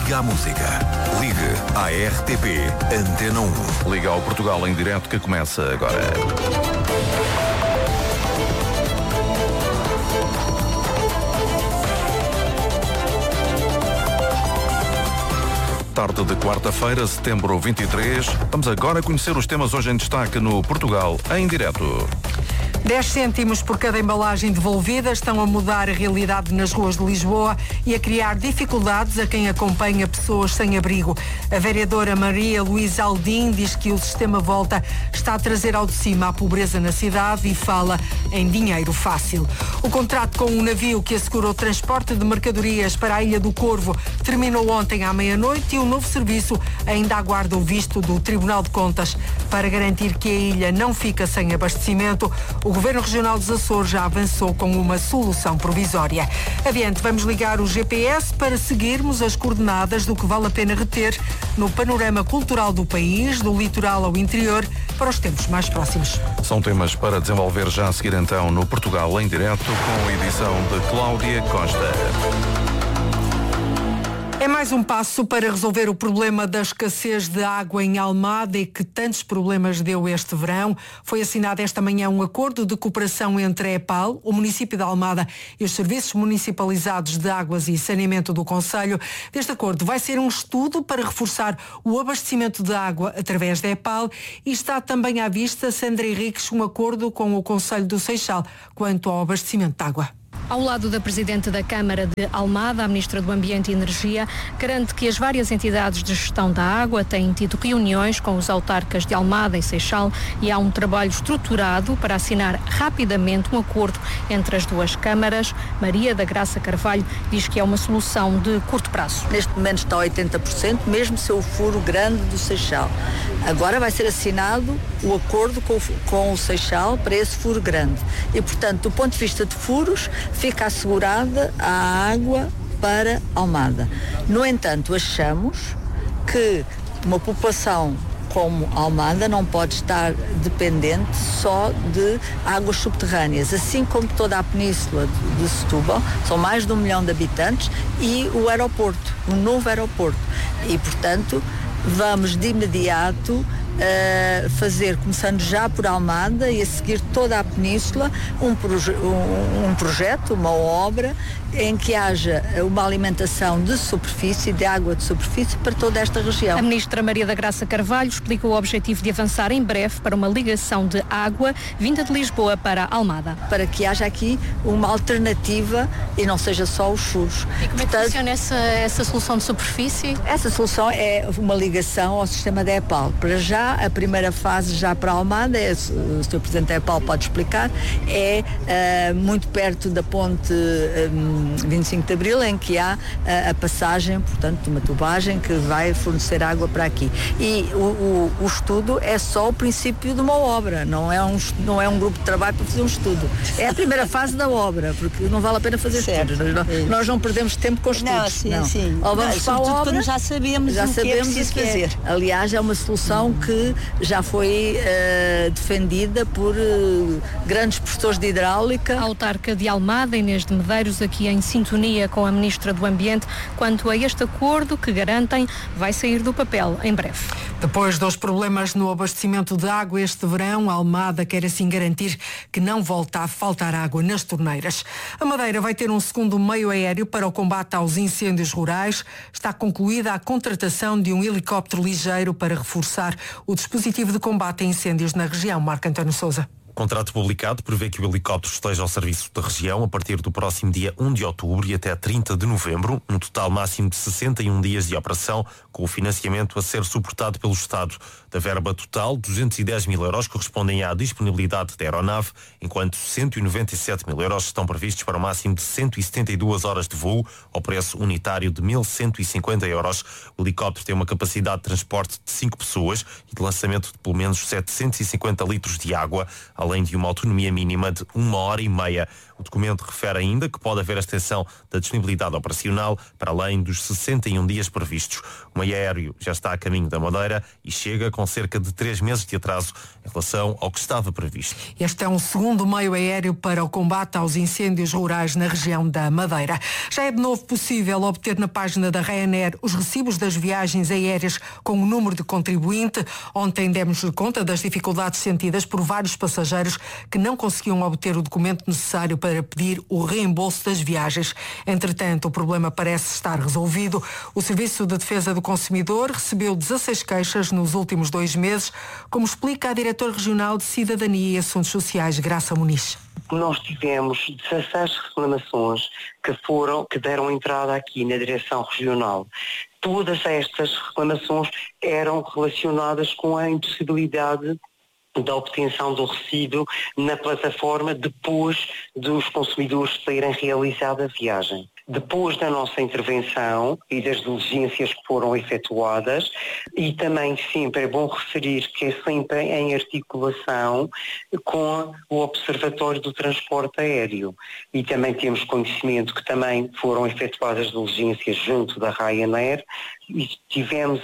Liga à música. Ligue à RTP Antena 1. Liga ao Portugal em direto que começa agora. Tarde de quarta-feira, setembro 23. Vamos agora conhecer os temas hoje em destaque no Portugal em direto. 10 cêntimos por cada embalagem devolvida estão a mudar a realidade nas ruas de Lisboa e a criar dificuldades a quem acompanha pessoas sem abrigo. A vereadora Maria Luísa Aldim diz que o sistema Volta está a trazer ao de cima a pobreza na cidade e fala em dinheiro fácil. O contrato com um navio que assegura o transporte de mercadorias para a Ilha do Corvo terminou ontem à meia-noite e o novo serviço ainda aguarda o visto do Tribunal de Contas. Para garantir que a ilha não fica sem abastecimento, o Governo Regional dos Açores já avançou com uma solução provisória. Adiante, vamos ligar o GPS para seguirmos as coordenadas do que vale a pena reter no panorama cultural do país, do litoral ao interior, para os tempos mais próximos. São temas para desenvolver já a seguir então no Portugal em direto com a edição de Cláudia Costa. É mais um passo para resolver o problema da escassez de água em Almada e que tantos problemas deu este verão. Foi assinado esta manhã um acordo de cooperação entre a EPAL, o município de Almada e os serviços municipalizados de águas e saneamento do concelho. Deste acordo vai ser um estudo para reforçar o abastecimento de água através da EPAL e está também à vista, Sandra Henriques, um acordo com o concelho do Seixal quanto ao abastecimento de água. Ao lado da Presidente da Câmara de Almada, a Ministra do Ambiente e Energia garante que as várias entidades de gestão da água têm tido reuniões com os autarcas de Almada e Seixal e há um trabalho estruturado para assinar rapidamente um acordo entre as duas câmaras. Maria da Graça Carvalho diz que é uma solução de curto prazo. Neste momento está a 80%, mesmo se o furo grande do Seixal. Agora vai ser assinado o acordo com o Seixal para esse furo grande. E, portanto, do ponto de vista de furos, fica assegurada a água para Almada. No entanto, achamos que uma população como Almada não pode estar dependente só de águas subterrâneas, assim como toda a península de Setúbal, são mais de 1 milhão de habitantes, e o aeroporto, o novo aeroporto. E, portanto, vamos de imediato fazer, começando já por Almada e a seguir toda a península, um projeto, uma obra em que haja uma alimentação de superfície, de água de superfície para toda esta região. A Ministra Maria da Graça Carvalho explica o objetivo de avançar em breve para uma ligação de água vinda de Lisboa para Almada. Para que haja aqui uma alternativa e não seja só os furos. E como é que funciona essa solução de superfície? Essa solução é uma ligação ao sistema da EPAL. Para já, a primeira fase já para Almada, o Sr. Presidente da EPAL pode explicar, é muito perto da ponte 25 de Abril, em que há a passagem, portanto, de uma tubagem que vai fornecer água para aqui. E o estudo é só o princípio de uma obra, não é um grupo de trabalho para fazer um estudo. É a primeira fase da obra, porque não vale a pena fazer estudos. Nós não perdemos tempo com estudos. Sim. Ou vamos para a obra, quando já sabemos o que é preciso fazer. Aliás, é uma solução que já foi defendida por grandes professores de hidráulica. A autarca de Almada, Inês de Medeiros, aqui em sintonia com a Ministra do Ambiente quanto a este acordo que garantem vai sair do papel em breve. Depois dos problemas no abastecimento de água este verão, a Almada quer assim garantir que não volta a faltar água nas torneiras. A Madeira vai ter um segundo meio aéreo para o combate aos incêndios rurais. Está concluída a contratação de um helicóptero ligeiro para reforçar o dispositivo de combate a incêndios na região. Marco António Sousa. O contrato publicado prevê que o helicóptero esteja ao serviço da região a partir do próximo dia 1 de outubro e até 30 de novembro, um total máximo de 61 dias de operação, com o financiamento a ser suportado pelo Estado. Da verba total, 210 mil euros correspondem à disponibilidade da aeronave, enquanto 197 mil euros estão previstos para o máximo de 172 horas de voo, ao preço unitário de 1.150 euros. O helicóptero tem uma capacidade de transporte de 5 pessoas e de lançamento de pelo menos 750 litros de água. além de uma autonomia mínima de 1h30. O documento refere ainda que pode haver extensão da disponibilidade operacional para além dos 61 dias previstos. O meio aéreo já está a caminho da Madeira e chega com cerca de 3 meses de atraso em relação ao que estava previsto. Este é um segundo meio aéreo para o combate aos incêndios rurais na região da Madeira. Já é de novo possível obter na página da Ryanair os recibos das viagens aéreas com o número de contribuinte. Ontem demos conta das dificuldades sentidas por vários passageiros que não conseguiam obter o documento necessário para pedir o reembolso das viagens. Entretanto, o problema parece estar resolvido. O Serviço de Defesa do Consumidor recebeu 16 queixas nos últimos 2 meses, como explica a diretora regional de Cidadania e Assuntos Sociais, Graça Muniz. Nós tivemos 16 reclamações que deram entrada aqui na direção regional. Todas estas reclamações eram relacionadas com a impossibilidade da obtenção do recibo na plataforma depois dos consumidores terem realizado a viagem. Depois da nossa intervenção e das diligências que foram efetuadas, e também sempre é bom referir que é sempre em articulação com o Observatório do Transporte Aéreo. E também temos conhecimento que também foram efetuadas diligências junto da Ryanair e tivemos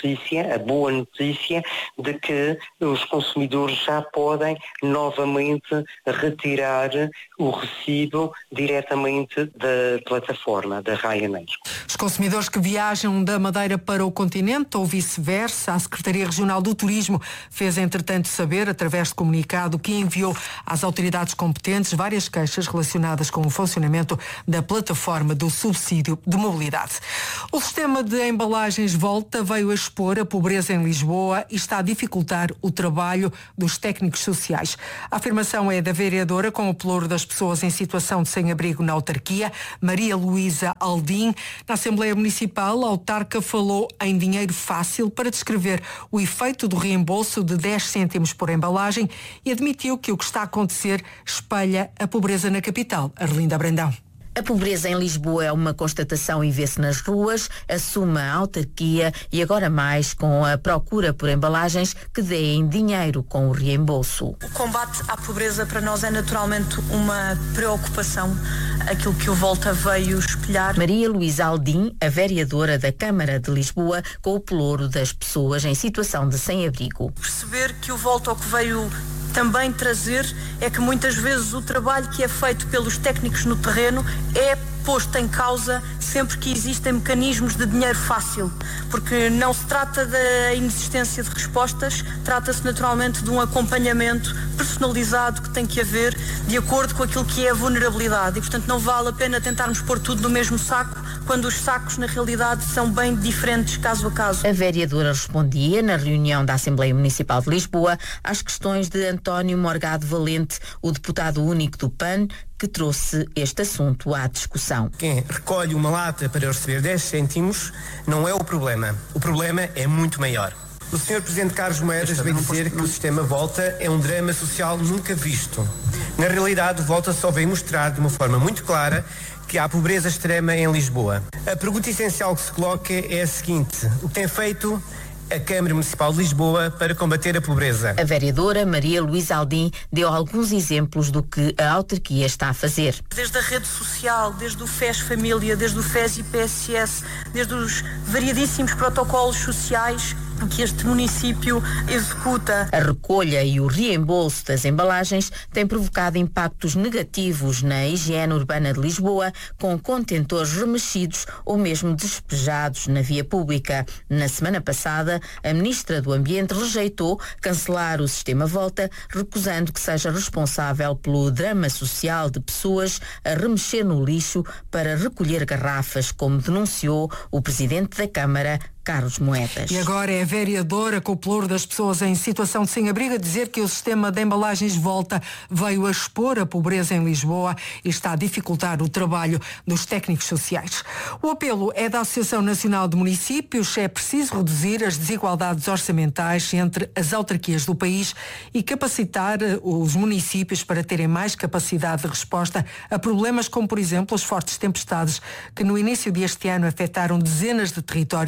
a boa notícia de que os consumidores já podem novamente retirar o recibo diretamente da plataforma da Ryanair. Os consumidores que viajam da Madeira para o continente ou vice-versa, a Secretaria Regional do Turismo fez entretanto saber, através de comunicado, que enviou às autoridades competentes várias queixas relacionadas com o funcionamento da plataforma do subsídio de mobilidade. O sistema de embalagens Volta veio a expor a pobreza em Lisboa e está a dificultar o trabalho dos técnicos sociais. A afirmação é da vereadora com o pelouro das pessoas em situação de sem-abrigo na autarquia, Maria Luísa Aldim. Na Assembleia Municipal, a autarca falou em dinheiro fácil para descrever o efeito do reembolso de 10 cêntimos por embalagem e admitiu que o que está a acontecer espelha a pobreza na capital. Arlinda Brandão. A pobreza em Lisboa é uma constatação e vê-se nas ruas, assume a autarquia e agora mais com a procura por embalagens que deem dinheiro com o reembolso. O combate à pobreza para nós é naturalmente uma preocupação, aquilo que o Volta veio espelhar. Maria Luísa Aldim, a vereadora da Câmara de Lisboa, com o pelouro das pessoas em situação de sem-abrigo. Perceber que o Volta ao que veio também trazer é que muitas vezes o trabalho que é feito pelos técnicos no terreno é posto em causa sempre que existem mecanismos de dinheiro fácil, porque não se trata da inexistência de respostas, trata-se naturalmente de um acompanhamento personalizado que tem que haver de acordo com aquilo que é a vulnerabilidade e, portanto, não vale a pena tentarmos pôr tudo no mesmo saco, quando os sacos, na realidade, são bem diferentes caso a caso. A vereadora respondia, na reunião da Assembleia Municipal de Lisboa, às questões de António Morgado Valente, o deputado único do PAN, que trouxe este assunto à discussão. Quem recolhe uma lata para receber 10 cêntimos não é o problema. O problema é muito maior. O Sr. Presidente Carlos Moedas veio dizer que o sistema Volta é um drama social nunca visto. Na realidade, o Volta só veio mostrar de uma forma muito clara que há pobreza extrema em Lisboa. A pergunta essencial que se coloca é a seguinte: o que tem feito a Câmara Municipal de Lisboa para combater a pobreza? A vereadora Maria Luísa Aldim deu alguns exemplos do que a autarquia está a fazer. Desde a rede social, desde o FES Família, desde o FES IPSS, desde os variadíssimos protocolos sociais que este município executa. A recolha e o reembolso das embalagens têm provocado impactos negativos na higiene urbana de Lisboa, com contentores remexidos ou mesmo despejados na via pública. Na semana passada, a Ministra do Ambiente rejeitou cancelar o sistema Volta, recusando que seja responsável pelo drama social de pessoas a remexer no lixo para recolher garrafas, como denunciou o Presidente da Câmara, Carlos Moedas. E agora é a vereadora com o pelouro das pessoas em situação de sem-abrigo a dizer que o sistema de embalagens Volta veio a expor a pobreza em Lisboa e está a dificultar o trabalho dos técnicos sociais. O apelo é da Associação Nacional de Municípios. É preciso reduzir as desigualdades orçamentais entre as autarquias do país e capacitar os municípios para terem mais capacidade de resposta a problemas como, por exemplo, as fortes tempestades que no início deste ano afetaram dezenas de territórios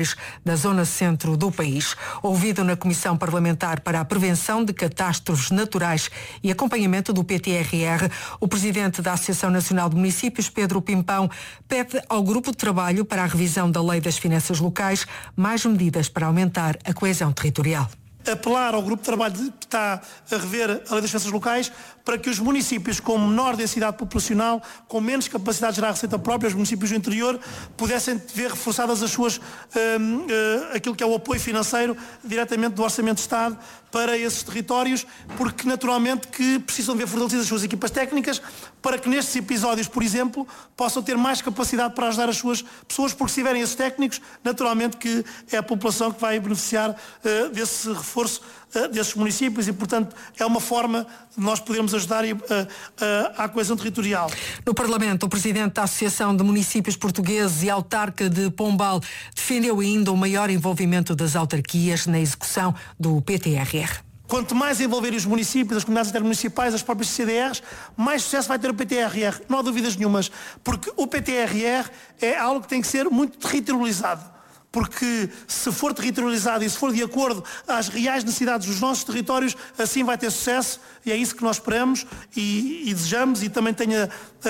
da zona centro do país. Ouvido na Comissão Parlamentar para a Prevenção de Catástrofes Naturais e Acompanhamento do PTRR, o presidente da Associação Nacional de Municípios, Pedro Pimpão, pede ao Grupo de Trabalho para a revisão da Lei das Finanças Locais mais medidas para aumentar a coesão territorial. Apelar ao grupo de trabalho que está a rever a Lei das Finanças Locais para que os municípios com menor densidade populacional, com menos capacidade de gerar receita própria, os municípios do interior, pudessem ver reforçadas as suas, aquilo que é o apoio financeiro diretamente do Orçamento de Estado para esses territórios, porque naturalmente que precisam de ver fortalecidas as suas equipas técnicas para que nestes episódios, por exemplo, possam ter mais capacidade para ajudar as suas pessoas, porque se tiverem esses técnicos, naturalmente que é a população que vai beneficiar desse reforço desses municípios e, portanto, é uma forma de nós podermos ajudar à coesão territorial. No Parlamento, o presidente da Associação de Municípios Portugueses e autarca de Pombal defendeu ainda o maior envolvimento das autarquias na execução do PTRR. Quanto mais envolverem os municípios, as comunidades intermunicipais, as próprias CDRs, mais sucesso vai ter o PTRR. Não há dúvidas nenhumas, porque o PTRR é algo que tem que ser muito territorializado. Porque se for territorializado e se for de acordo às reais necessidades dos nossos territórios, assim vai ter sucesso e é isso que nós esperamos e desejamos, e também tenho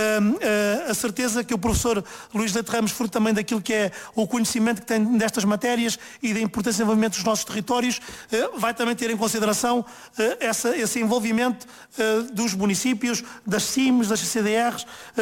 a certeza que o professor Luís Leite Ramos, fruto também daquilo que é o conhecimento que tem destas matérias e da importância do envolvimento dos nossos territórios, vai também ter em consideração esse envolvimento dos municípios, das CIMs, das CDRs,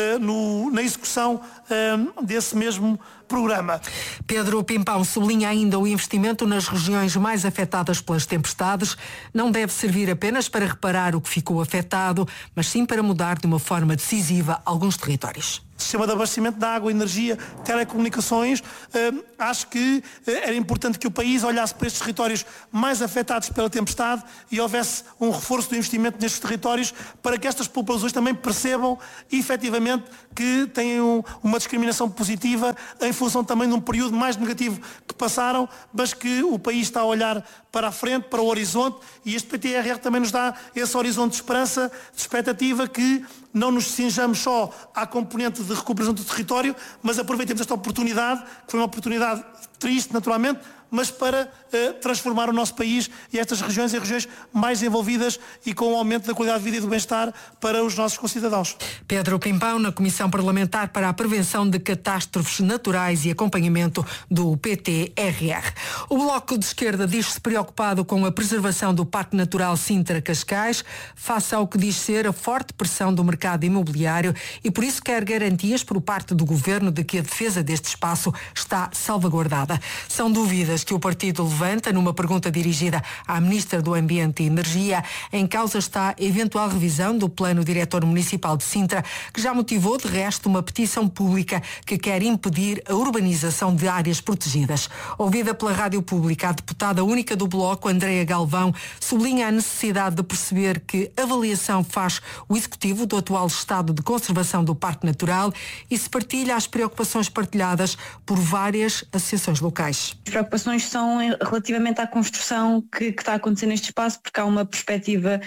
na execução desse mesmo programa. Pedro Pimpão sublinha ainda o investimento nas regiões mais afetadas pelas tempestades. Não deve servir apenas para reparar o que ficou afetado, mas sim para mudar de uma forma decisiva alguns territórios. Sistema de abastecimento de água, energia, telecomunicações. Acho que era importante que o país olhasse para estes territórios mais afetados pela tempestade e houvesse um reforço do investimento nestes territórios para que estas populações também percebam efetivamente que têm uma discriminação positiva em função também de um período mais negativo que passaram, mas que o país está a olhar para a frente, para o horizonte, e este PTRR também nos dá esse horizonte de esperança, de expectativa, que não nos cinjamos só à componente de recuperação do território, mas aproveitemos esta oportunidade, que foi uma oportunidade triste, naturalmente, mas para transformar o nosso país e estas regiões em regiões mais envolvidas e com o aumento da qualidade de vida e do bem-estar para os nossos concidadãos. Pedro Pimpão, na Comissão Parlamentar para a Prevenção de Catástrofes Naturais e Acompanhamento do PTRR. O Bloco de Esquerda diz-se preocupado com a preservação do Parque Natural Sintra-Cascais, face ao que diz ser a forte pressão do mercado imobiliário, e por isso quer garantias por parte do Governo de que a defesa deste espaço está salvaguardada. São dúvidas que o partido levanta numa pergunta dirigida à Ministra do Ambiente e Energia. Em causa está a eventual revisão do Plano Diretor Municipal de Sintra, que já motivou de resto uma petição pública que quer impedir a urbanização de áreas protegidas. Ouvida pela Rádio Pública, a deputada única do Bloco, Andreia Galvão, sublinha a necessidade de perceber que avaliação faz o Executivo do atual estado de conservação do Parque Natural e se partilha as preocupações partilhadas por várias associações locais. As preocupações são relativamente à construção que está a acontecer neste espaço, porque há uma perspectiva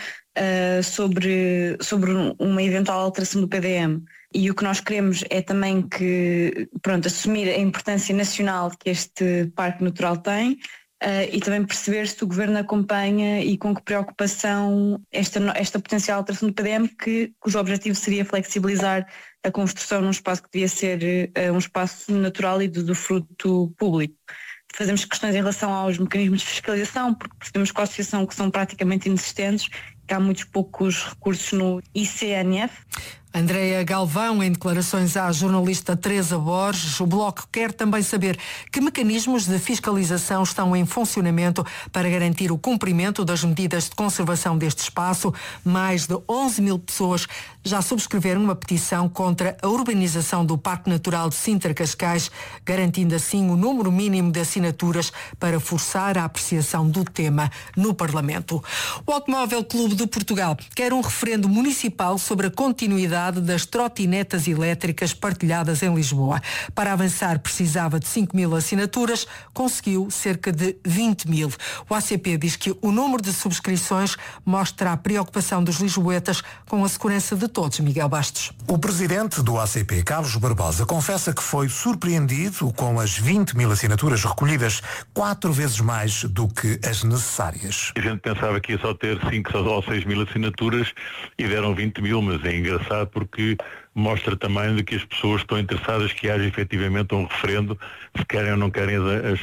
sobre uma eventual alteração do PDM. E o que nós queremos é também assumir a importância nacional que este Parque Natural tem, e também perceber se o Governo acompanha e com que preocupação esta potencial alteração do PDM, cujo objetivo seria flexibilizar a construção num espaço que devia ser um espaço natural e do fruto público. Fazemos questões em relação aos mecanismos de fiscalização, porque percebemos com a associação que são praticamente inexistentes, que há muitos poucos recursos no ICNF. Andreia Galvão, em declarações à jornalista Teresa Borges, o Bloco quer também saber que mecanismos de fiscalização estão em funcionamento para garantir o cumprimento das medidas de conservação deste espaço. Mais de 11 mil pessoas já subscreveram uma petição contra a urbanização do Parque Natural de Sintra-Cascais, garantindo assim o número mínimo de assinaturas para forçar a apreciação do tema no Parlamento. O Automóvel Clube de Portugal quer um referendo municipal sobre a continuidade das trotinetas elétricas partilhadas em Lisboa. Para avançar precisava de 5.000 assinaturas, conseguiu cerca de 20.000. O ACP diz que o número de subscrições mostra a preocupação dos lisboetas com a segurança de todos. Miguel Bastos. O presidente do ACP, Carlos Barbosa, confessa que foi surpreendido com as 20.000 assinaturas recolhidas, 4 vezes mais do que as necessárias. A gente pensava que ia só ter 5 ou 6.000 assinaturas e deram 20.000, mas é engraçado porque mostra também de que as pessoas estão interessadas que haja efetivamente um referendo se querem ou não querem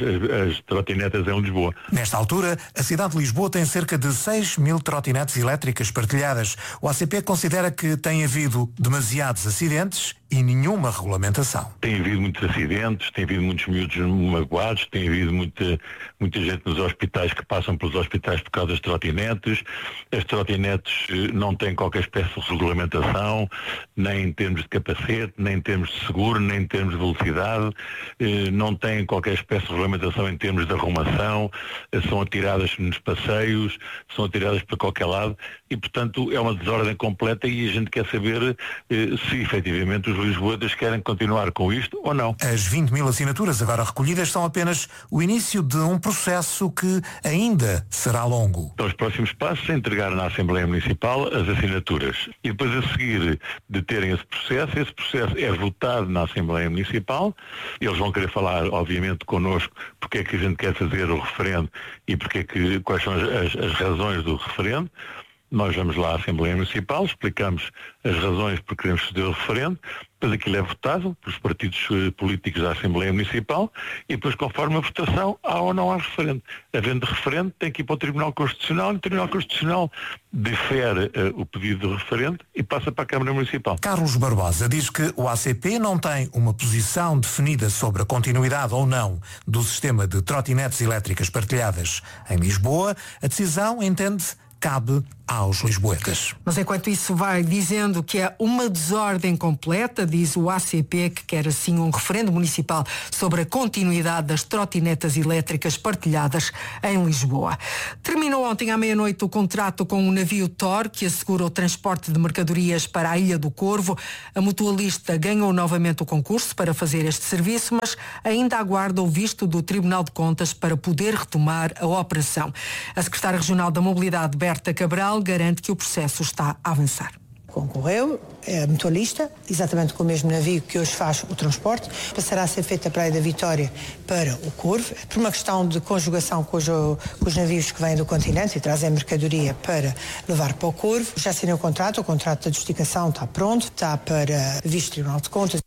as trotinetas em Lisboa. Nesta altura, a cidade de Lisboa tem cerca de 6.000 trotinetas elétricas partilhadas. O ACP considera que tem havido demasiados acidentes e nenhuma regulamentação. Tem havido muitos acidentes, tem havido muitos miúdos magoados, tem havido muita gente nos hospitais que passam pelos hospitais por causa das trotinetes. As trotinetes não têm qualquer espécie de regulamentação, nem em termos de capacete, nem em termos de seguro, nem em termos de velocidade, não têm qualquer espécie de regulamentação em termos de arrumação, são atiradas nos passeios, são atiradas para qualquer lado e, portanto, é uma desordem completa e a gente quer saber se efetivamente os lisboetas querem continuar com isto ou não. As 20.000 assinaturas agora recolhidas são apenas o início de um processo que ainda será longo. Então, os próximos passos é entregar na Assembleia Municipal as assinaturas e depois a seguir de terem esse processo é votado na Assembleia Municipal, eles vão querer falar obviamente connosco porque é que a gente quer fazer o referendo e quais são as razões do referendo. Nós vamos lá à Assembleia Municipal, explicamos as razões por que queremos fazer o referendo, depois aquilo é votado pelos partidos políticos da Assembleia Municipal e depois, conforme a votação, há ou não há referendo. Havendo referendo, tem que ir para o Tribunal Constitucional e o Tribunal Constitucional defere o pedido de referendo e passa para a Câmara Municipal. Carlos Barbosa diz que o ACP não tem uma posição definida sobre a continuidade ou não do sistema de trotinetes elétricas partilhadas em Lisboa. A decisão, entende, cabe aos lisboetas. Mas enquanto isso vai dizendo que é uma desordem completa, diz o ACP que quer assim um referendo municipal sobre a continuidade das trotinetas elétricas partilhadas em Lisboa. Terminou ontem à meia-noite o contrato com o navio Tor, que assegura o transporte de mercadorias para a Ilha do Corvo. A mutualista ganhou novamente o concurso para fazer este serviço, mas ainda aguarda o visto do Tribunal de Contas para poder retomar a operação. A secretária regional da Mobilidade, Berta Cabral, garante que o processo está a avançar. Concorreu, é mutualista, exatamente com o mesmo navio que hoje faz o transporte, passará a ser feita a Praia da Vitória para o Corvo, por uma questão de conjugação com os navios que vêm do continente e trazem mercadoria para levar para o Corvo. Já assinei o contrato da adjudicação está pronto, está para visto Tribunal de Contas.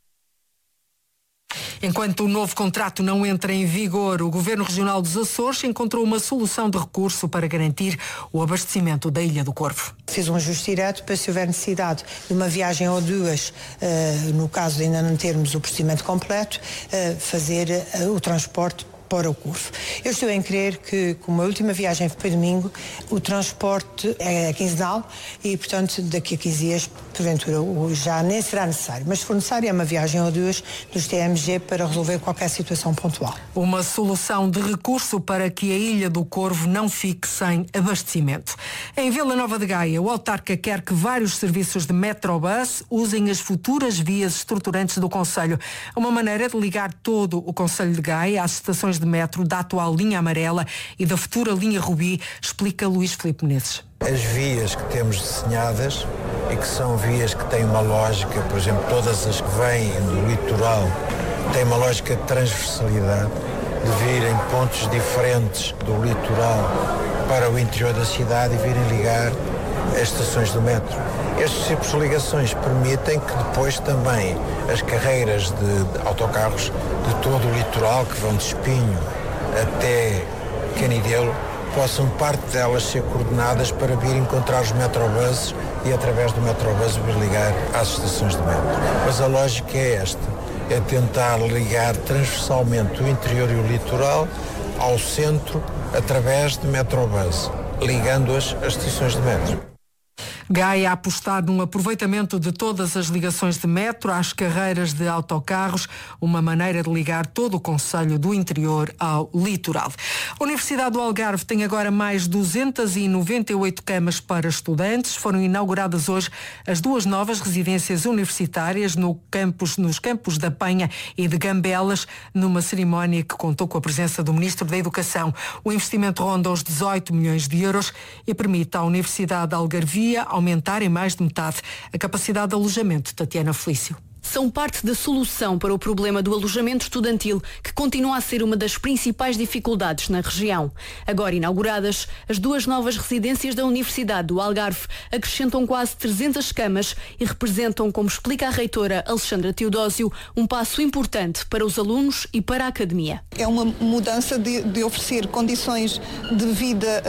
Enquanto o novo contrato não entra em vigor, o Governo Regional dos Açores encontrou uma solução de recurso para garantir o abastecimento da Ilha do Corvo. Fez um ajuste direto para, se houver necessidade de uma viagem ou duas, no caso de ainda não termos o procedimento completo, fazer o transporte para o Corvo. Eu estou em crer que, como a última viagem foi domingo, o transporte é quinzenal e, portanto, daqui a 15 dias, porventura, já nem será necessário. Mas, se for necessário, é uma viagem ou duas dos TMG para resolver qualquer situação pontual. Uma solução de recurso para que a Ilha do Corvo não fique sem abastecimento. Em Vila Nova de Gaia, o autarca quer que vários serviços de Metrobus usem as futuras vias estruturantes do concelho. É uma maneira de ligar todo o concelho de Gaia às estações de metro da atual linha amarela e da futura linha Rubi, explica Luís Filipe Menezes. As vias que temos desenhadas e que são vias que têm uma lógica, por exemplo, todas as que vêm do litoral têm uma lógica de transversalidade, de virem pontos diferentes do litoral para o interior da cidade e virem ligar as estações do metro. Estes tipos de ligações permitem que depois também as carreiras de autocarros de todo o litoral, que vão de Espinho até Canidelo, possam parte delas ser coordenadas para vir encontrar os metrobuses e através do metrobus vir ligar às estações de metro. Mas a lógica é esta, é tentar ligar transversalmente o interior e o litoral ao centro através de metrobus, ligando-as às estações de metro. Gaia a apostar num aproveitamento de todas as ligações de metro às carreiras de autocarros, uma maneira de ligar todo o concelho do interior ao litoral. A Universidade do Algarve tem agora mais 298 camas para estudantes. Foram inauguradas hoje as 2 novas residências universitárias nos campos da Penha e de Gambelas, numa cerimónia que contou com a presença do Ministro da Educação. O investimento ronda os 18 milhões de euros e permite à Universidade Algarvia aumentar em mais de metade a capacidade de alojamento. Tatiana Felício. São parte da solução para o problema do alojamento estudantil, que continua a ser uma das principais dificuldades na região. Agora inauguradas, as 2 novas residências da Universidade do Algarve acrescentam quase 300 camas e representam, como explica a reitora Alexandra Teodósio, um passo importante para os alunos e para a academia. É uma mudança de oferecer condições de vida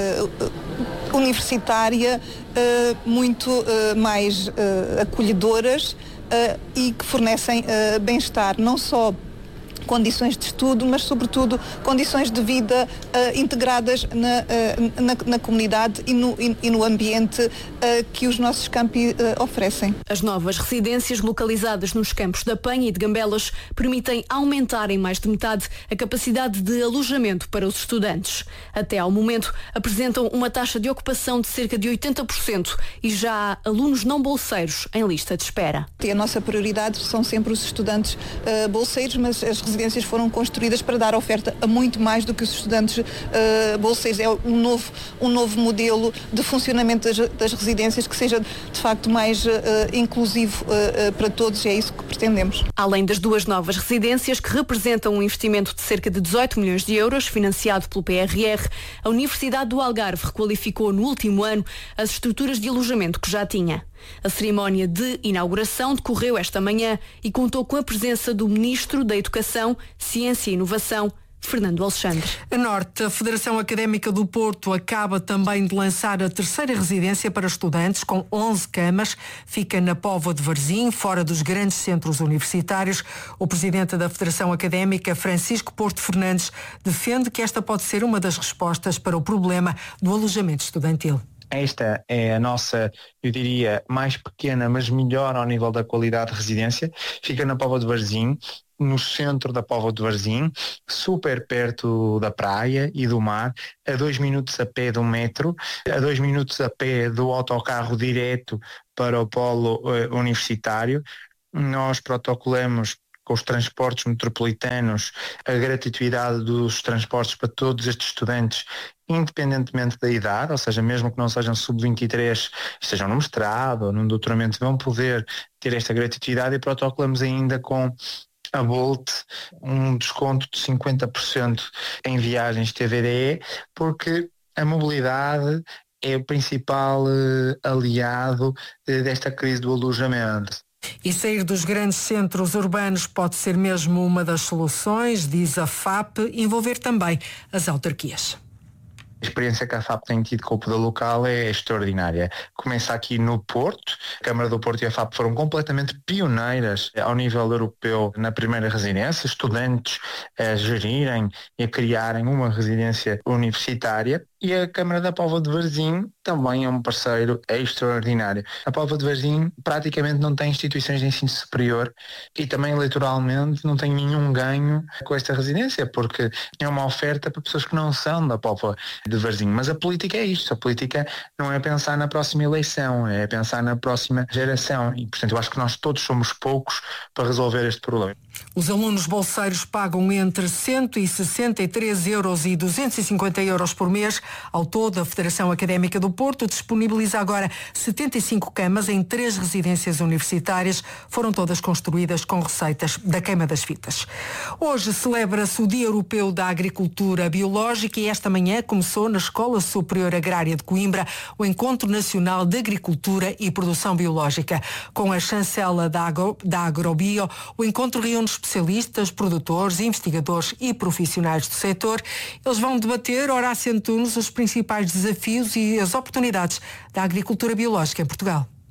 universitária muito mais acolhedoras e que fornecem bem-estar, não só condições de estudo, mas sobretudo condições de vida integradas na comunidade e no ambiente que os nossos campi oferecem. As novas residências localizadas nos campos da Penha e de Gambelas permitem aumentar em mais de metade a capacidade de alojamento para os estudantes. Até ao momento apresentam uma taxa de ocupação de cerca de 80% e já há alunos não bolseiros em lista de espera. A nossa prioridade são sempre os estudantes bolseiros, mas as residências foram construídas para dar oferta a muito mais do que os estudantes bolseiros. É um novo modelo de funcionamento das residências que seja de facto mais inclusivo para todos, e é isso que pretendemos. Além das 2 novas residências, que representam um investimento de cerca de 18 milhões de euros, financiado pelo PRR, a Universidade do Algarve requalificou no último ano as estruturas de alojamento que já tinha. A cerimónia de inauguração decorreu esta manhã e contou com a presença do Ministro da Educação, Ciência e Inovação, Fernando Alexandre. A Norte, a Federação Académica do Porto acaba também de lançar a 3ª residência para estudantes com 11 camas. Fica na Póvoa de Varzim, fora dos grandes centros universitários. O presidente da Federação Académica, Francisco Porto Fernandes, defende que esta pode ser uma das respostas para o problema do alojamento estudantil. Esta é a nossa, eu diria, mais pequena, mas melhor ao nível da qualidade de residência. Fica na Póvoa de Varzim, no centro da Póvoa de Varzim, super perto da praia e do mar, a 2 minutos a pé do metro, a 2 minutos a pé do autocarro direto para o polo universitário. Nós protocolamos com os transportes metropolitanos a gratuidade dos transportes para todos estes estudantes, independentemente da idade, ou seja, mesmo que não sejam sub-23, estejam no mestrado ou no doutoramento, vão poder ter esta gratuidade, e protocolamos ainda com a Bolt um desconto de 50% em viagens TVDE, porque a mobilidade é o principal aliado desta crise do alojamento. E sair dos grandes centros urbanos pode ser mesmo uma das soluções, diz a FAP, envolver também as autarquias. A experiência que a FAP tem tido com o poder local é extraordinária. Começa aqui no Porto. A Câmara do Porto e a FAP foram completamente pioneiras ao nível europeu na primeira residência, estudantes a gerirem e a criarem uma residência universitária. E a Câmara da Póvoa de Varzim também é um parceiro extraordinário. A Póvoa de Varzim praticamente não tem instituições de ensino superior e também eleitoralmente não tem nenhum ganho com esta residência, porque é uma oferta para pessoas que não são da Póvoa de Varzim. Mas a política é isto, a política não é pensar na próxima eleição, é pensar na próxima geração, e portanto eu acho que nós todos somos poucos para resolver este problema. Os alunos bolseiros pagam entre 163 euros e 250 euros por mês. Ao todo, a Federação Académica do Porto disponibiliza agora 75 camas em 3 residências universitárias. Foram todas construídas com receitas da queima das fitas. Hoje celebra-se o Dia Europeu da Agricultura Biológica e esta manhã começou na Escola Superior Agrária de Coimbra o Encontro Nacional de Agricultura e Produção Biológica. Com a chancela da Agrobio, o encontro reúne especialistas, produtores, investigadores e profissionais do setor. Eles vão debater, Horácio Antunes, os principais desafios e as oportunidades da agricultura biológica em Portugal.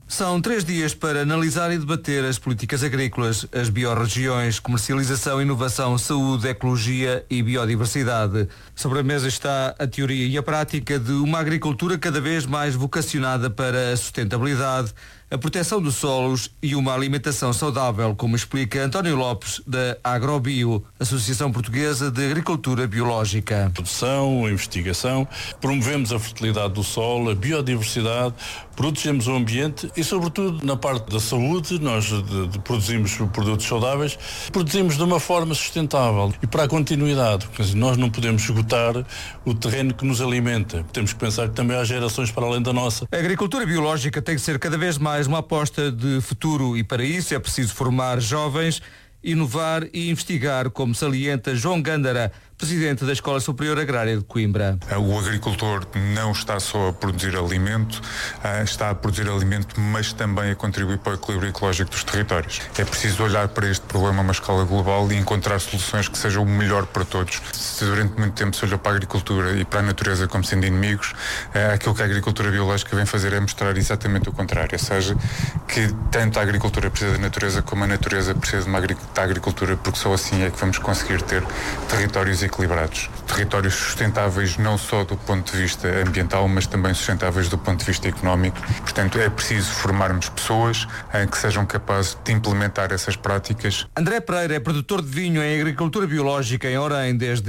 São 3 dias para analisar e debater as políticas agrícolas, as biorregiões, comercialização, inovação, saúde, ecologia e biodiversidade. Sobre a mesa está a teoria e a prática de uma agricultura cada vez mais vocacionada para a sustentabilidade, a proteção dos solos e uma alimentação saudável, como explica António Lopes, da Agrobio, Associação Portuguesa de Agricultura Biológica. Produção, investigação, promovemos a fertilidade do solo, a biodiversidade, protegemos o ambiente e, sobretudo, na parte da saúde, nós produzimos produtos saudáveis, produzimos de uma forma sustentável e para a continuidade. Nós não podemos esgotar o terreno que nos alimenta. Temos que pensar que também há gerações para além da nossa. A agricultura biológica tem que ser cada vez mais uma aposta de futuro e para isso é preciso formar jovens, inovar e investigar, como salienta João Gândara, presidente da Escola Superior Agrária de Coimbra. O agricultor não está só a produzir alimento, está a produzir alimento, mas também a contribuir para o equilíbrio ecológico dos territórios. É preciso olhar para este problema a uma escala global e encontrar soluções que sejam o melhor para todos. Se durante muito tempo se olhou para a agricultura e para a natureza como sendo inimigos, aquilo que a agricultura biológica vem fazer é mostrar exatamente o contrário, ou seja, que tanto a agricultura precisa da natureza como a natureza precisa da agricultura, porque só assim é que vamos conseguir ter territórios equilibrados. Territórios sustentáveis não só do ponto de vista ambiental, mas também sustentáveis do ponto de vista económico. Portanto, é preciso formarmos pessoas que sejam capazes de implementar essas práticas. André Pereira é produtor de vinho em agricultura biológica em Orem desde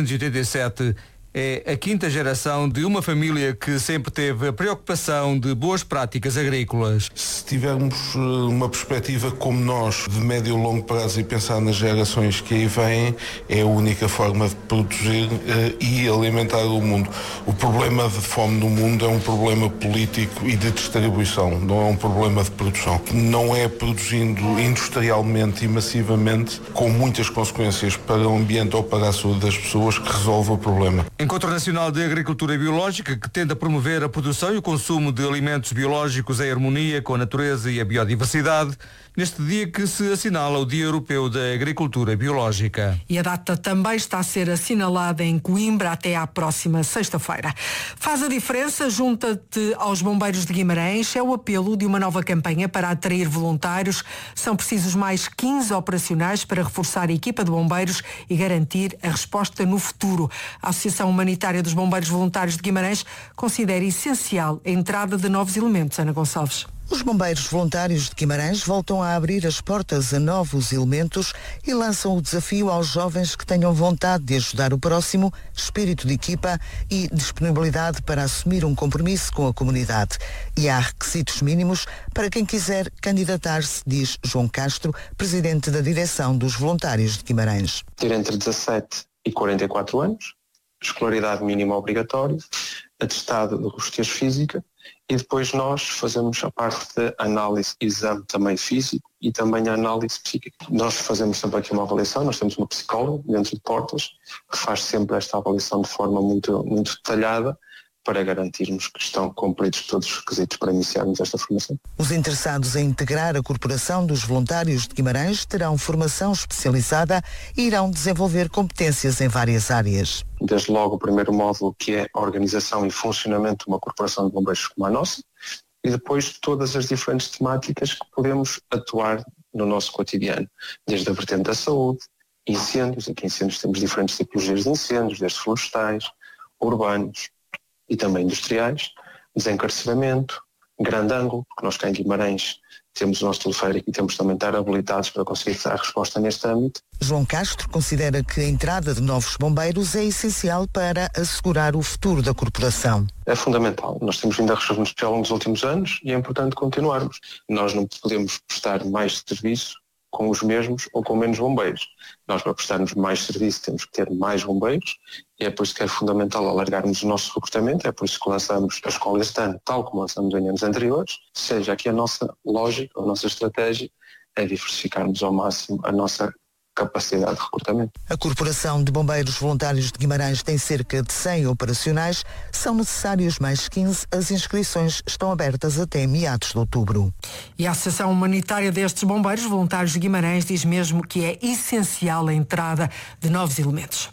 1987. É a 5ª geração de uma família que sempre teve a preocupação de boas práticas agrícolas. Se tivermos uma perspectiva como nós, de médio e longo prazo, e pensar nas gerações que aí vêm, é a única forma de produzir e alimentar o mundo. O problema de fome no mundo é um problema político e de distribuição, não é um problema de produção. Não é produzindo industrialmente e massivamente, com muitas consequências para o ambiente ou para a saúde das pessoas, que resolve o problema. Encontro Nacional de Agricultura Biológica, que tenta promover a produção e o consumo de alimentos biológicos em harmonia com a natureza e a biodiversidade, neste dia que se assinala o Dia Europeu da Agricultura Biológica. E a data também está a ser assinalada em Coimbra até à próxima sexta-feira. Faz a diferença, junta-te aos bombeiros de Guimarães, é o apelo de uma nova campanha para atrair voluntários. São precisos mais 15 operacionais para reforçar a equipa de bombeiros e garantir a resposta no futuro. A Associação Humanitária dos Bombeiros Voluntários de Guimarães considera essencial a entrada de novos elementos. Ana Gonçalves. Os bombeiros voluntários de Guimarães voltam a abrir as portas a novos elementos e lançam o desafio aos jovens que tenham vontade de ajudar o próximo, espírito de equipa e disponibilidade para assumir um compromisso com a comunidade. E há requisitos mínimos para quem quiser candidatar-se, diz João Castro, presidente da direção dos voluntários de Guimarães. Ter entre 17 e 44 anos, escolaridade mínima obrigatória, atestado de robustez física, e depois nós fazemos a parte de análise, exame também físico e também a análise psíquica. Nós fazemos sempre aqui uma avaliação, nós temos uma psicóloga dentro de portas que faz sempre esta avaliação de forma muito, muito detalhada para garantirmos que estão cumpridos todos os requisitos para iniciarmos esta formação. Os interessados em integrar a Corporação dos Voluntários de Guimarães terão formação especializada e irão desenvolver competências em várias áreas. Desde logo o primeiro módulo, que é a organização e funcionamento de uma corporação de bombeiros como a nossa, e depois todas as diferentes temáticas que podemos atuar no nosso cotidiano, desde a vertente da saúde, incêndios, aqui em incêndios temos diferentes tipologias de incêndios, desde florestais, urbanos e também industriais, desencarceramento, grande ângulo, porque nós cá em Guimarães temos o nosso teleférico e temos também de estar habilitados para conseguir dar resposta neste âmbito. João Castro considera que a entrada de novos bombeiros é essencial para assegurar o futuro da corporação. É fundamental. Nós temos vindo a resolver ao longo dos últimos anos e é importante continuarmos. Nós não podemos prestar mais serviço com os mesmos ou com menos bombeiros. Nós, para prestarmos mais serviço, temos que ter mais bombeiros e é por isso que é fundamental alargarmos o nosso recrutamento, é por isso que lançamos a escola este ano, tal como lançamos em anos anteriores, seja aqui a nossa lógica, a nossa estratégia é diversificarmos ao máximo a nossa capacidade de recrutamento. A Corporação de Bombeiros Voluntários de Guimarães tem cerca de 100 operacionais, são necessários mais 15, as inscrições estão abertas até meados de outubro. E a Associação Humanitária destes Bombeiros Voluntários de Guimarães diz mesmo que é essencial a entrada de novos elementos.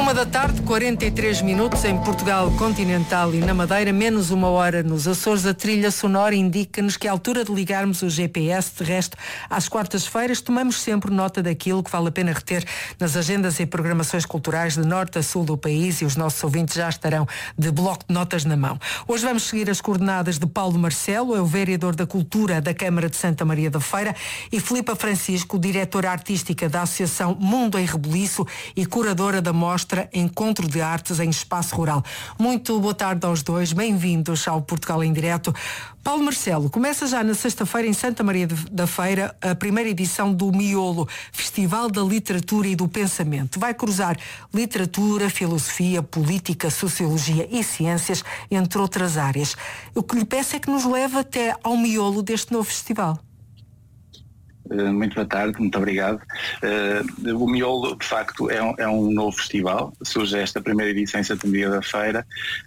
1h43 em Portugal continental e na Madeira, menos 1 hora nos Açores. A trilha sonora indica-nos que é a altura de ligarmos o GPS. De resto, às quartas-feiras tomamos sempre nota daquilo que vale a pena reter nas agendas e programações culturais de norte a sul do país, e os nossos ouvintes já estarão de bloco de notas na mão. Hoje vamos seguir as coordenadas de Paulo Marcelo, é o vereador da Cultura da Câmara de Santa Maria da Feira, e Filipa Francisco, diretora artística da Associação Mundo em Rebuliço e curadora da mostra Encontro de Artes em Espaço Rural. Muito boa tarde aos dois, bem-vindos ao Portugal em Direto. Paulo Marcelo, começa já na sexta-feira em Santa Maria da Feira a primeira edição do Miolo, Festival da Literatura e do Pensamento. Vai cruzar literatura, filosofia, política, sociologia e ciências, entre outras áreas. O que lhe peço é que nos leve até ao miolo deste novo festival. Muito boa tarde, muito obrigado. O Miolo, de facto, é um novo festival. Surge esta primeira edição em Santa Maria da Feira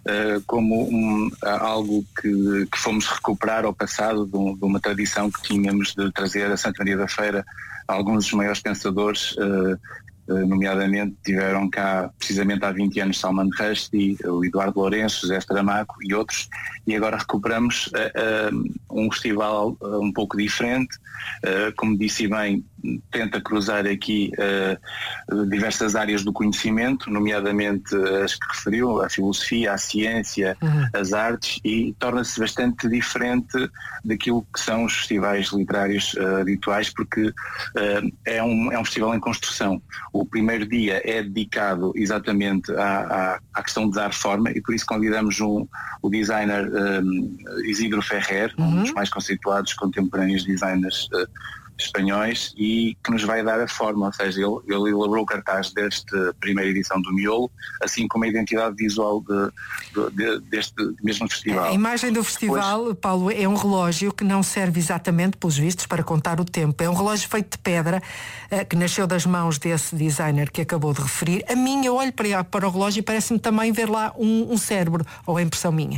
como algo que fomos recuperar ao passado de uma tradição que tínhamos de trazer a Santa Maria da Feira alguns dos maiores pensadores, nomeadamente tiveram cá precisamente há 20 anos Salman Rushdie, o Eduardo Lourenço, José Saramago e outros, e agora recuperamos um festival um pouco diferente, como disse bem, tenta cruzar aqui diversas áreas do conhecimento, nomeadamente as que referiu, a filosofia, a ciência, as artes, e torna-se bastante diferente daquilo que são os festivais literários habituais, porque é um festival em construção. O primeiro dia é dedicado exatamente à questão de dar forma, e por isso convidamos o designer Isidro Ferrer, um dos mais conceituados contemporâneos designers espanhóis, e que nos vai dar a forma, ou seja, ele elaborou o cartaz desta primeira edição do Miolo, assim como a identidade visual deste mesmo festival. A imagem do festival, Paulo, é um relógio que não serve exatamente, pelos vistos, para contar o tempo. É um relógio feito de pedra, que nasceu das mãos desse designer que acabou de referir. A minha, eu olho para o relógio e parece-me também ver lá um cérebro, ou é impressão minha?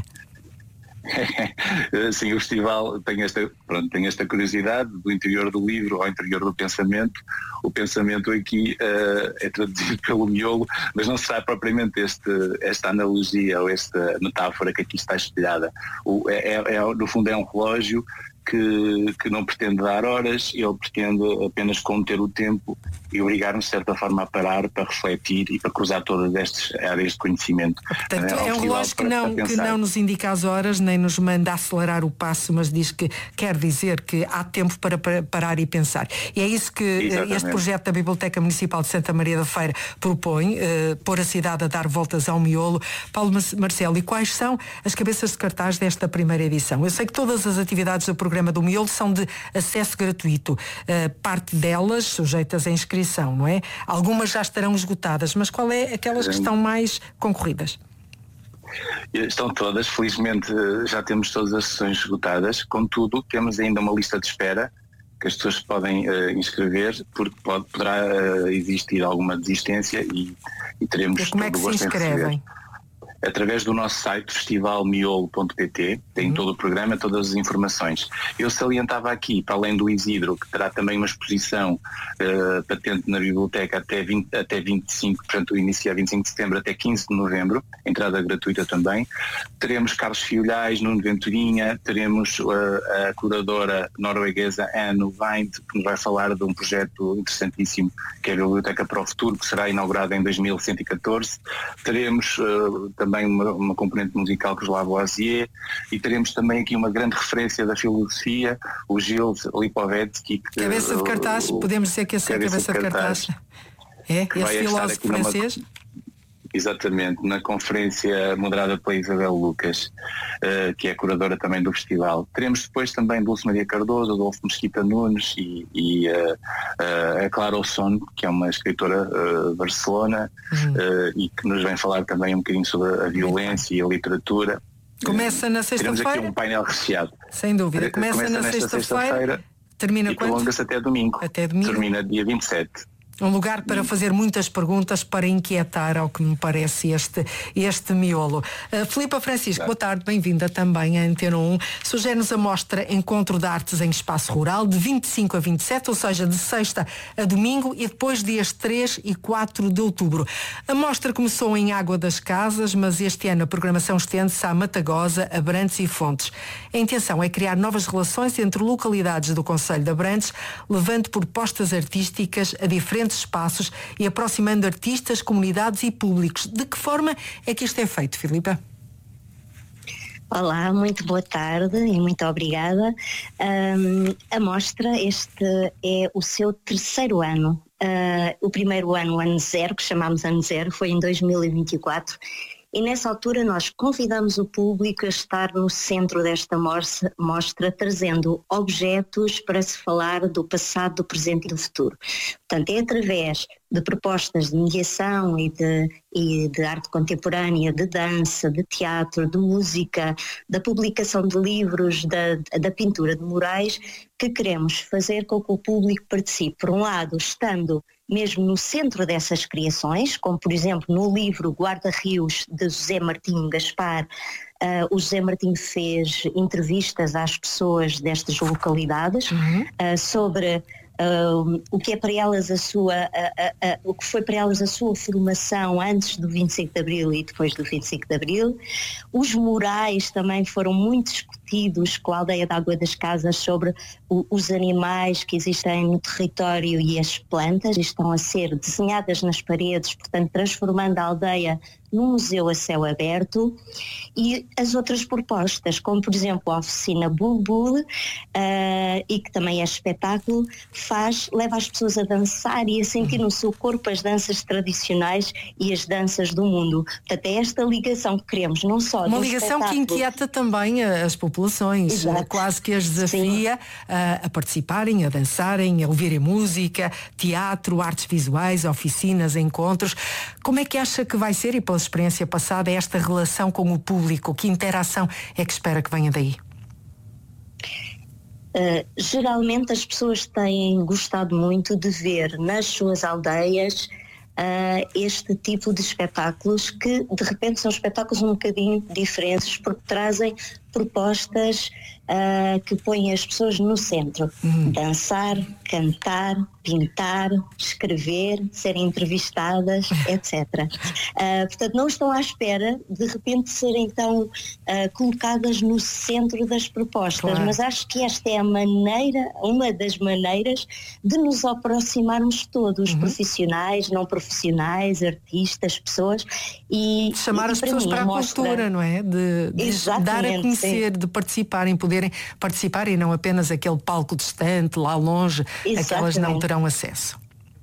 Sim, o festival tem esta curiosidade do interior do livro ao interior do pensamento. O pensamento aqui é traduzido pelo miolo, mas não será propriamente esta analogia ou esta metáfora que aqui está espelhada. No fundo é um relógio que não pretende dar horas, ele pretende apenas conter o tempo e obrigar-nos de certa forma a parar para refletir e para cruzar todas estas áreas de conhecimento. Portanto, é um relógio que não nos indica as horas, nem nos manda acelerar o passo, mas diz que quer dizer que há tempo para parar e pensar. E é isso que este projeto da Biblioteca Municipal de Santa Maria da Feira propõe, pôr a cidade a dar voltas ao miolo. Paulo Marcelo, e quais são as cabeças de cartaz desta primeira edição? Eu sei que todas as atividades do programa do Miolo são de acesso gratuito, parte delas sujeitas à inscrição, não é? Algumas já estarão esgotadas, mas qual é aquelas que estão mais concorridas? Estão todas, felizmente já temos todas as sessões esgotadas, contudo temos ainda uma lista de espera que as pessoas podem inscrever, porque poderá existir alguma desistência e teremos todo o gosto em receber. Como é que se inscrevem? Através do nosso site festivalmiolo.pt, tem todo o programa, todas as informações. Eu salientava aqui, para além do Isidro, que terá também uma exposição patente na biblioteca até 25, portanto inicia 25 de setembro até 15 de novembro, entrada gratuita também. Teremos Carlos Fiolhais, Nuno Venturinha, teremos a curadora norueguesa Anne Wind, que nos vai falar de um projeto interessantíssimo, que é a Biblioteca para o Futuro, que será inaugurada em 2114. Teremos também uma componente musical com os Lavoisier, e teremos também aqui uma grande referência da filosofia, o Gilles Lipovetsky. Cabeça de cartaz, podemos dizer que essa é a cabeça de cartaz. É? Esse filósofo francês? Exatamente, na conferência moderada pela Isabel Lucas, que é a curadora também do festival. Teremos depois também Dulce Maria Cardoso, Adolfo Mesquita Nunes e a Clara Osson, que é uma escritora de Barcelona, e que nos vem falar também um bocadinho sobre a violência e a literatura. Começa na sexta-feira? Teremos aqui um painel recheado. Sem dúvida. Começa na sexta-feira, termina e quando? prolonga-se até domingo. Até domingo. Termina dia 27. Um lugar para fazer muitas perguntas, para inquietar, ao que me parece, este miolo. Filipa Francisco, boa tarde, bem-vinda também à Antena 1. Sugere-nos a mostra Encontro de Artes em Espaço Rural, de 25 a 27, ou seja, de sexta a domingo, e depois dias 3 e 4 de outubro. A mostra começou em Água das Casas, mas este ano a programação estende-se à Matagosa, Abrantes e Fontes. A intenção é criar novas relações entre localidades do concelho de Abrantes, levando propostas artísticas a diferentes espaços e aproximando artistas, comunidades e públicos. De que forma é que isto é feito, Filipa? Olá, muito boa tarde e muito obrigada. A mostra, este é o seu terceiro ano. O primeiro ano zero, que chamámos ano zero, foi em 2024. E nessa altura nós convidamos o público a estar no centro desta mostra, trazendo objetos para se falar do passado, do presente e do futuro. Portanto, é através de propostas de mediação e de arte contemporânea, de dança, de teatro, de música, da publicação de livros, da pintura de murais, que queremos fazer com que o público participe. Por um lado, estando mesmo no centro dessas criações, como por exemplo no livro Guarda-Rios de José Martinho Gaspar, o José Martinho fez entrevistas às pessoas destas localidades sobre o que é para elas o que foi para elas a sua formação antes do 25 de Abril e depois do 25 de Abril. Os murais também foram muito discutidos com a aldeia da Água das Casas sobre os animais que existem no território e as plantas, estão a ser desenhadas nas paredes, portanto transformando a aldeia num museu a céu aberto. E as outras propostas, como por exemplo a oficina Bulbul, e que também é espetáculo, leva as pessoas a dançar e a sentir no seu corpo as danças tradicionais e as danças do mundo. Portanto, é esta ligação que queremos, não só uma ligação que inquieta também as populações. Exato. Quase que as desafia a participarem, a dançarem, a ouvirem música, teatro, artes visuais, oficinas, encontros. Como é que acha que vai ser, e pela experiência passada, esta relação com o público? Que interação é que espera que venha daí? Geralmente as pessoas têm gostado muito de ver nas suas aldeias este tipo de espetáculos, que de repente são espetáculos um bocadinho diferentes, porque trazem propostas que põem as pessoas no centro. Dançar, cantar, pintar, escrever, serem entrevistadas, etc. Portanto, não estão à espera de repente serem então colocadas no centro das propostas, claro. Mas acho que esta é uma das maneiras de nos aproximarmos todos, profissionais, não profissionais, artistas, pessoas, e chamar as pessoas para a cultura, não é? De dar a conhecer, sim. De participarem, poderem participar, e não apenas aquele palco distante, lá longe, a que elas não terão acesso.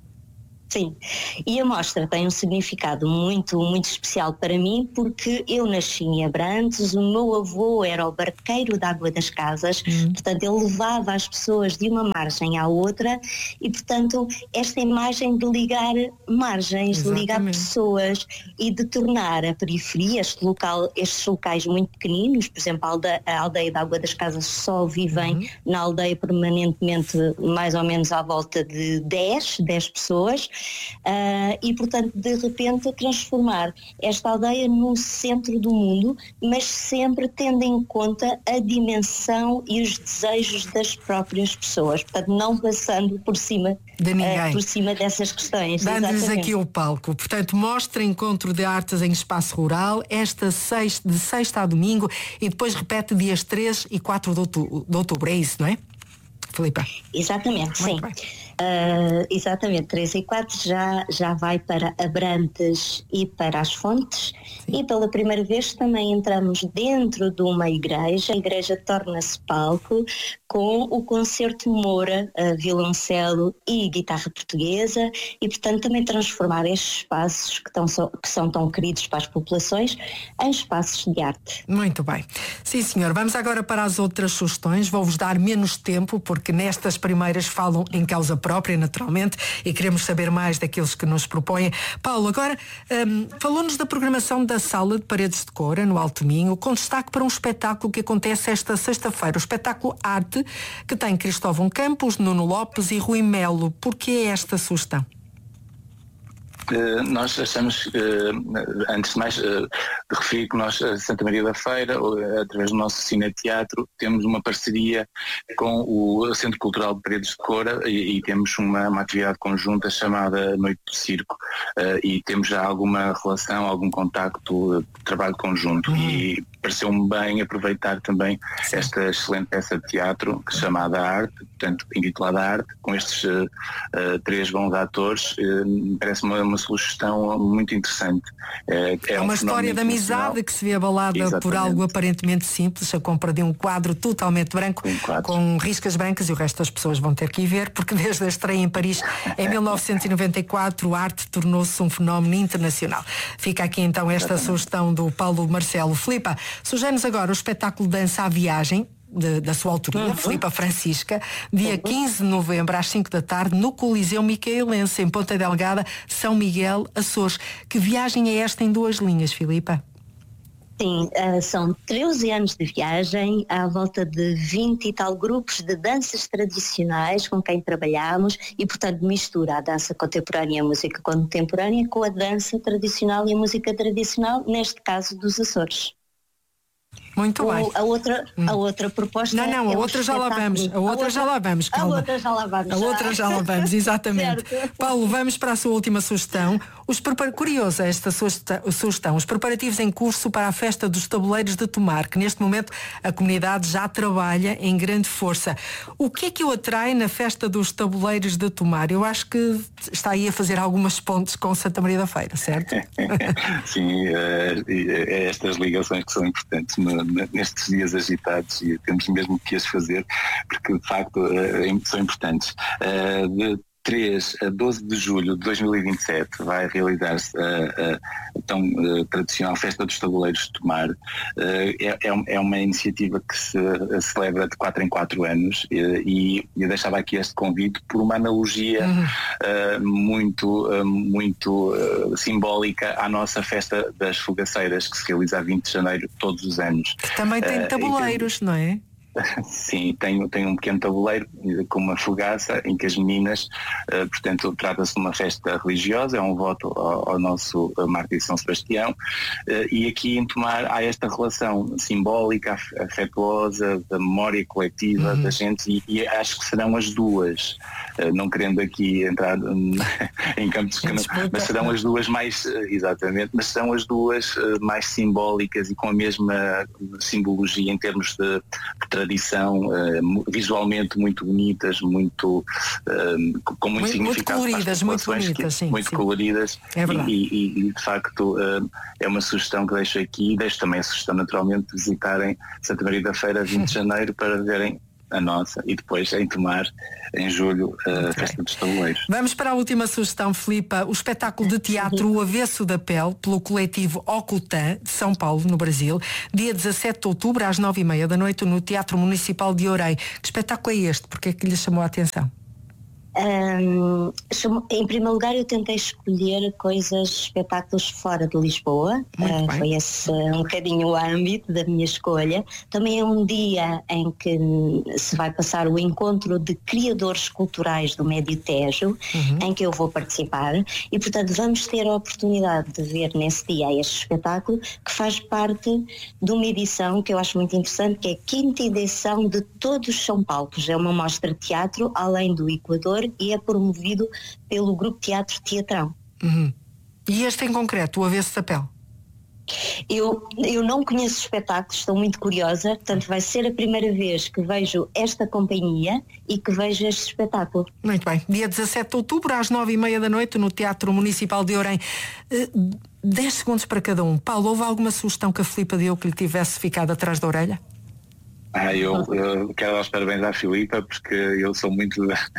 Sim, e a mostra tem um significado muito, muito especial para mim, porque eu nasci em Abrantes, o meu avô era o barqueiro da Água das Casas, portanto ele levava as pessoas de uma margem à outra, e portanto esta imagem de ligar margens, exatamente. De ligar pessoas e de tornar a periferia, estes locais muito pequeninos, por exemplo a aldeia da Água das Casas só vivem na aldeia permanentemente mais ou menos à volta de 10 pessoas, e portanto de repente transformar esta aldeia no centro do mundo, mas sempre tendo em conta a dimensão e os desejos das próprias pessoas, portanto não passando por cima de ninguém, por cima dessas questões. Dando-lhes aqui o palco. Portanto, mostra Encontro de Artes em Espaço Rural, de sexta a domingo, e depois repete dias 3 e 4 de outubro, é isso, não é, Filipa? Exatamente, muito sim. Exatamente, 3 e 4 já vai para Abrantes e para as Fontes, sim. E pela primeira vez também entramos dentro de uma igreja. A igreja torna-se palco com o concerto Moura, violoncelo e guitarra portuguesa, e portanto também transformar estes espaços que são tão queridos para as populações em espaços de arte. Muito bem. Sim, senhor. Vamos agora para as outras sugestões. Vou-vos dar menos tempo, porque nestas primeiras falam em causa própria, naturalmente, e queremos saber mais daqueles que nos propõem. Paulo, agora falou-nos da programação da Sala de Paredes de Cora, no Alto Minho, com destaque para um espetáculo que acontece esta sexta-feira, o espetáculo Arte, que tem Cristóvão Campos, Nuno Lopes e Rui Melo. Por que esta sugestão? Nós achamos, antes de mais, referir que nós, Santa Maria da Feira, através do nosso cineteatro, temos uma parceria com o Centro Cultural de Paredes de Coura e temos uma atividade conjunta chamada Noite do Circo, e temos já alguma relação, algum contacto, trabalho conjunto, e pareceu-me bem aproveitar também esta excelente peça de teatro chamada Arte, portanto intitulada Arte, com estes 3 bons atores. Parece uma sugestão muito interessante. É uma história de amizade que se vê abalada por algo aparentemente simples, a compra de um quadro totalmente branco, com riscas brancas, e o resto das pessoas vão ter que ir ver, porque desde a estreia em Paris em 1994 a arte tornou-se um fenómeno internacional. Fica aqui então esta sugestão do Paulo Marcelo. Filipa, sugere-nos agora o espetáculo Dança à Viagem, da sua autoria, Filipa Francisca, dia 15 de novembro às 5 da tarde no Coliseu Micaelense, em Ponta Delgada, São Miguel, Açores. Que viagem é esta em 2 linhas, Filipa? Sim, são 13 anos de viagem, à volta de 20 e tal grupos de danças tradicionais com quem trabalhamos, e portanto mistura a dança contemporânea e a música contemporânea com a dança tradicional e a música tradicional, neste caso dos Açores. Muito bem. A outra proposta Não, a outra já lá vamos. A outra já lá vamos, calma. A outra já lá vamos. A outra já lá vamos, exatamente. Paulo, vamos para a sua última sugestão. Curiosa esta sugestão. Os preparativos em curso para a festa dos tabuleiros de Tomar, que neste momento a comunidade já trabalha em grande força. O que é que o atrai na festa dos tabuleiros de Tomar? Eu acho que está aí a fazer algumas pontes com Santa Maria da Feira, certo? Sim, estas ligações que são importantes nestes dias agitados, e temos mesmo que as fazer, porque de facto são importantes. De 3 a 12 de julho de 2027 vai realizar-se a tão tradicional Festa dos Tabuleiros de Tomar. É uma iniciativa que se celebra de 4 em 4 anos, e eu deixava aqui este convite por uma analogia muito simbólica à nossa Festa das Fogaceiras, que se realiza a 20 de janeiro todos os anos. Que também tem tabuleiros, não é? Sim, tem um pequeno tabuleiro com uma fogaça em que as meninas, portanto, trata-se de uma festa religiosa, é um voto ao nosso mártir São Sebastião, e aqui em Tomar há esta relação simbólica, afetuosa, da memória coletiva da gente, e acho que serão as duas, não querendo aqui entrar em campos que não, mas serão as duas mais, exatamente, mas serão as duas mais simbólicas e com a mesma simbologia em termos de tradição, visualmente muito bonitas, muito com muito significado, muito coloridas, muito bonitas, sim, muito sim. Coloridas, é e de facto é uma sugestão que deixo aqui, e deixo também a sugestão naturalmente de visitarem Santa Maria da Feira 20 de janeiro para verem a nossa, e depois em Tomar, em julho, a Festa dos Tabuleiros. Vamos para a última sugestão, Filipa, o espetáculo de teatro O Avesso da Pele, pelo coletivo Ocultã, de São Paulo, no Brasil, dia 17 de outubro, às 9h30 da noite, no Teatro Municipal de Orem. Que espetáculo é este? Porque é que lhe chamou a atenção? Em primeiro lugar, eu tentei escolher espetáculos fora de Lisboa. Foi esse um bocadinho o âmbito da minha escolha. Também é um dia em que se vai passar o encontro de criadores culturais do Médio Tejo, em que eu vou participar, e portanto vamos ter a oportunidade de ver nesse dia este espetáculo, que faz parte de uma edição que eu acho muito interessante, que é a 5ª edição de Todos os São Paulo. É uma mostra de teatro além do Equador, e é promovido pelo Grupo Teatro Teatrão. E este em concreto, o Avesso da Pele? Eu não conheço espetáculos, estou muito curiosa, portanto vai ser a primeira vez que vejo esta companhia e que vejo este espetáculo. Muito bem, dia 17 de outubro às 9h30 da noite no Teatro Municipal de Orem. 10 segundos para cada um. Paulo, houve alguma sugestão que a Filipa deu que lhe tivesse ficado atrás da orelha? Eu quero dar os parabéns à Filipa, porque eu sou muito